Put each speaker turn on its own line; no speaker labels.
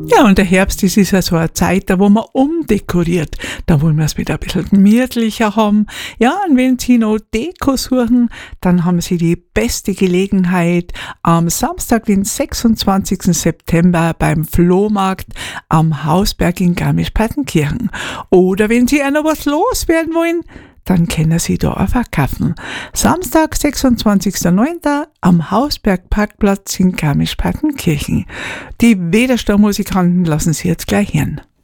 Ja, und der Herbst, das ist ja so eine Zeit, da wo man umdekoriert. Da wollen wir es wieder ein bisschen gemütlicher haben. Ja, und wenn Sie noch Deko suchen, dann haben Sie die beste Gelegenheit am Samstag, den 26. September beim Flohmarkt am Hausberg in Garmisch-Partenkirchen. Oder wenn Sie auch noch was loswerden wollen, dann können Sie da auch verkaufen. Samstag, 26.09. am Hausberg-Parkplatz in Garmisch-Partenkirchen. Die Wederstar-Musikanten lassen Sie jetzt gleich hören.